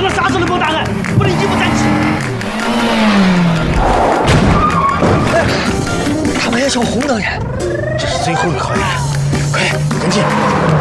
成了杀手的某大人，不能一不沾起。 他们也叫红灯眼，这是最后一考验，快跟进！